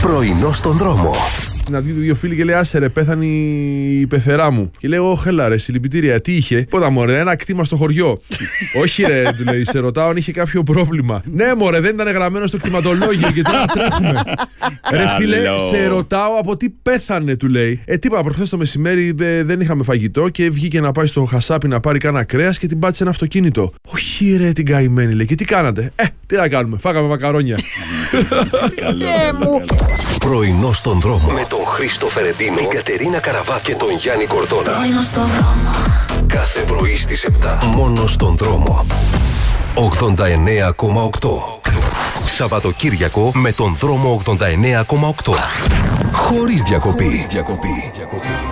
Πρωινό στον δρόμο. Να δει δύο φίλοι και λέει: άσε ρε, πέθανε η πεθερά μου. Και λέει: χέλα ρε, συλληπιτήρια, τι είχε? Πότα μωρέ, ένα κτήμα στο χωριό. Όχι ρε, του λέει, σε ρωτάω αν είχε κάποιο πρόβλημα. Ναι, μωρέ, δεν ήταν γραμμένο στο κτηματολόγιο και τώρα τρέχουμε. Ρε φίλε, σε ρωτάω από τι πέθανε, του λέει. Τι είπα, προχθές το μεσημέρι δεν είχαμε φαγητό και βγήκε να πάει στο Χασάπι να πάρει κάνα κρέας και την πάτησε ένα αυτοκίνητο. Όχι ρε, την καημένη, λέει. Και τι κάνατε? Τι να κάνουμε, φάγαμε μακαρόνια. Πρωινό στον δρόμο με τον Χρήστο Φερεντίνο, την Κατερίνα Καραβά και τον Γιάννη Κορδόνα. Πρωινό στον δρόμο. Κάθε πρωί στις 7. Μόνο στον δρόμο. 89,8. Σαββατοκύριακο με τον δρόμο 89,8. Χωρίς διακοπή.